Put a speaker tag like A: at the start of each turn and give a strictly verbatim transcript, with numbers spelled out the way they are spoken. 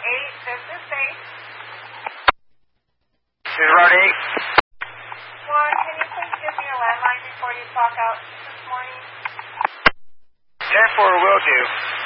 A: eight, this is eight.
B: This is Road eight.
A: One, can you please give me a landline before you clock out this morning?
B: ten four will do.